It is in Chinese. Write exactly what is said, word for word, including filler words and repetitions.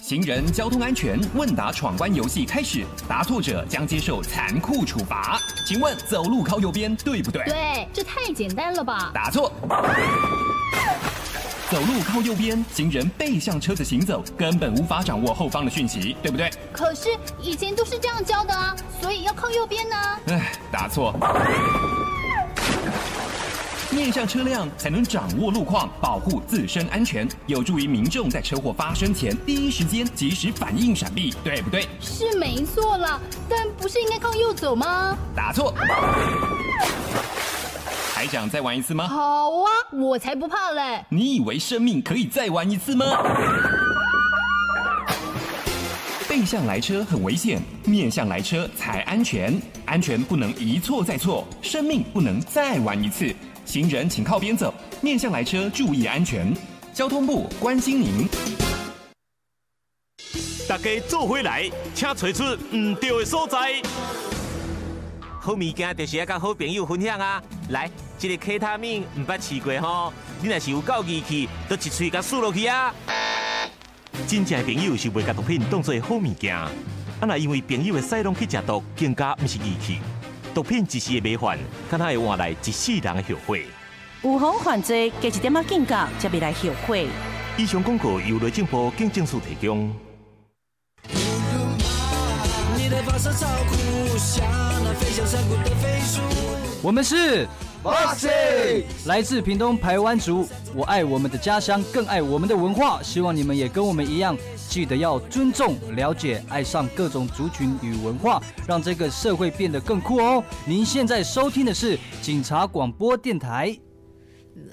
行人交通安全问答闯关游戏开始，答错者将接受残酷处罚。请问走路靠右边对不对？ 对，这太简单了吧？ 答错。走路靠右边，行人背向车子行走，根本无法掌握后方的讯息，对不对？ 可是以前都是这样教的啊，所以要靠右边呢。 唉，答错。面向车辆才能掌握路况，保护自身安全，有助于民众在车祸发生前第一时间及时反应闪避，对不对？ 是没错啦，但不是应该靠右走吗？ 答错。还想再玩一次吗？ 好啊，我才不怕嘞！ 你以为生命可以再玩一次吗？背向来车很危险，面向来车才安全。安全不能一错再错，生命不能再玩一次。行人请靠边走，面向来车注意安全。交通部关心您。 大家做回来，请找出唔对的所在。好物件就是要甲好朋友分享啊！来，这个 K 他命唔捌试过吼，你若是有够义气，都一喙甲输落去啊！真正的朋友是袂甲毒品当作好物件，啊若因为朋友的使用去食毒，更加唔是义气。毒品一时的麻烦，敢若会换来一世人的后悔。 有防犯罪，加一点仔警觉，才袂来后悔。 以上广告由内政部警政署提供。 我们是 Boxing， 来自屏东排湾族，我爱我们的家乡，更爱我们的文化。希望你们也跟我们一样，记得要尊重、了解、爱上各种族群与文化，让这个社会变得更酷哦。您现在收听的是警察广播电台。